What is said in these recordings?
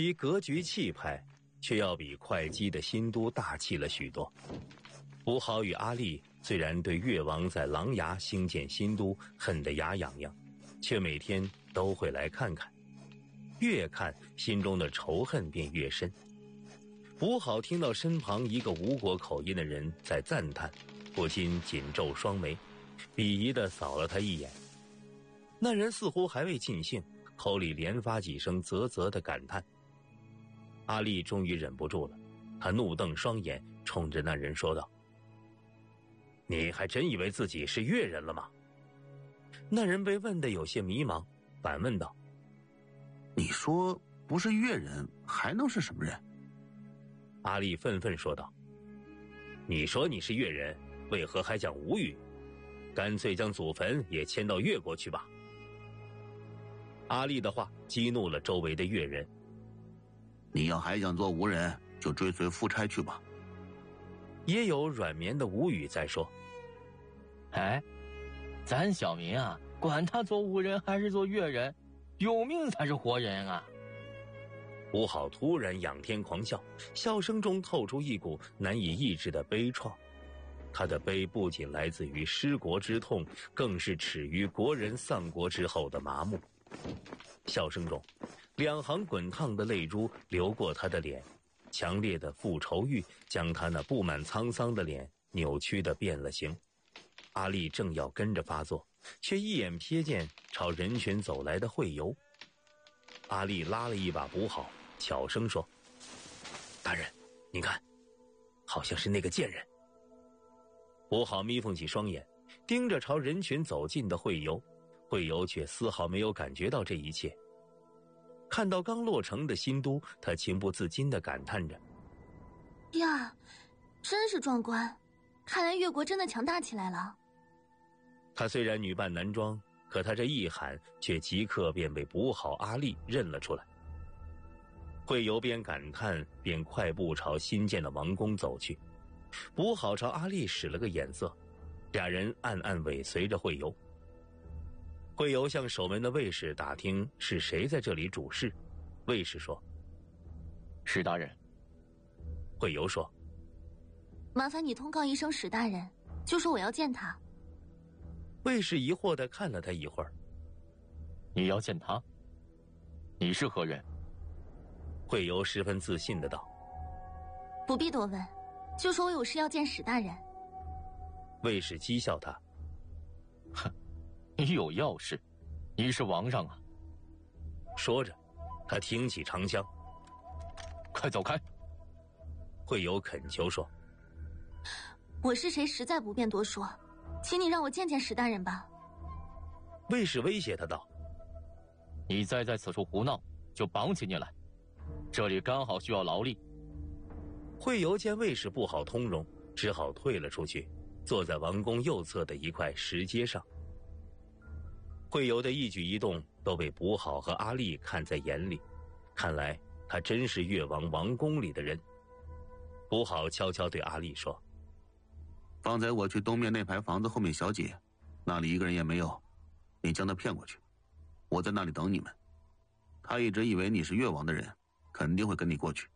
其格局气派却要比会稽的新都大气了许多。吴豪与阿丽虽然对越王在琅琊兴建新都恨得牙痒痒，却每天都会来看看，越看心中的仇恨便越深。吴好听到身旁一个吴国口音的人在赞叹，不禁紧皱双眉，鄙夷地扫了他一眼。那人似乎还未尽兴，口里连发几声啧啧的感叹。阿丽终于忍不住了，他怒瞪双眼，冲着那人说道：你还真以为自己是越人了吗？那人被问得有些迷茫，反问道： 你说不是越人还能是什么人？ 阿丽愤愤说道：你说你是越人，为何还讲吴语？干脆将祖坟也迁到越国去吧。阿丽的话激怒了周围的越人。 你要还想做吴人，就追随夫差去吧。 也有软绵的吴语在说： 哎，咱小民啊，管他做吴人还是做越人，有命才是活人啊。 吴好突然仰天狂笑，笑声中透出一股难以抑制的悲怆。他的悲不仅来自于失国之痛，更是耻于国人丧国之后的麻木。笑声中，两行滚烫的泪珠流过他的脸，强烈的复仇欲将他那布满沧桑的脸扭曲地变了形。阿丽正要跟着发作，却一眼瞥见朝人群走来的会游。阿丽拉了一把补好，悄声说：大人，您看，好像是那个贱人。补好眯缝起双眼，盯着朝人群走近的会游，会游却丝毫没有感觉到这一切。看到刚落成的新都，他情不自禁地感叹着： 呀，真是壮观，看来越国真的强大起来了。 他虽然女扮男装，可他这一喊却即刻便被补好阿丽认了出来。会游边感叹边快步朝新建的王宫走去，补好朝阿丽使了个眼色，俩人暗暗尾随着会游。会游向守门的卫士打听是谁在这里主事，卫士说： 史大人。 会游说： 麻烦你通告一声史大人，就说我要见他。 卫士疑惑地看了他一会儿。 你要见他？你是何人？ 会游十分自信地道： 不必多问，就说我有事要见史大人。 卫士讥笑他： 哼，你有要事？你是王上啊。 说着，他挺起长枪： 快走开！ 会游恳求说： 我是谁实在不便多说，请你让我见见史大人吧。 卫士威胁他道： 你再在此处胡闹，就绑起你来，这里刚好需要劳力。 会游见卫士不好通融，只好退了出去，坐在王宫右侧的一块石阶上。会游的一举一动都被补好和阿丽看在眼里，看来他真是越王王宫里的人。补好悄悄对阿丽说： 方才我去东面那排房子后面小姐，那里一个人也没有，你将她骗过去，我在那里等你们。他一直以为你是越王的人，肯定会跟你过去。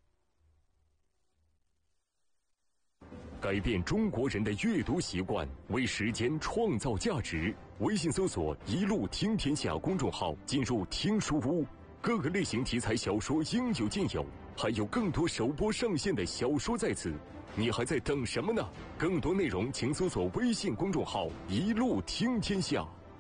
改变中国人的阅读习惯，为时间创造价值。微信搜索“一路听天下”公众号，进入听书屋，各个类型题材小说应有尽有，还有更多首播上线的小说在此，你还在等什么呢？更多内容请搜索微信公众号“一路听天下”。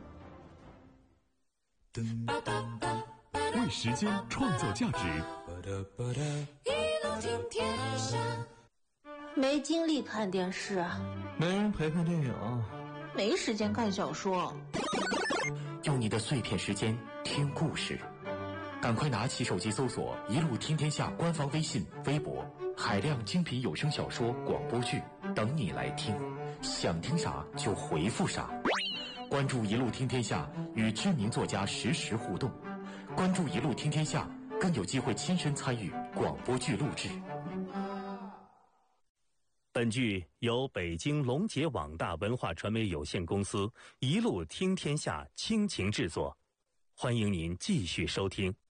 为时间创造价值， 一路听天下。 没精力看电视， 没人陪看电影， 没时间看小说。 用你的碎片时间听故事，赶快拿起手机搜索“一路听天下”官方微信、微博，海量精品有声小说、广播剧等你来听，想听啥就回复啥。关注“一路听天下”，与知名作家实时互动。关注“一路听天下”，更有机会亲身参与广播剧录制。 本剧由北京龙杰网大文化传媒有限公司一路听天下倾情制作，欢迎您继续收听。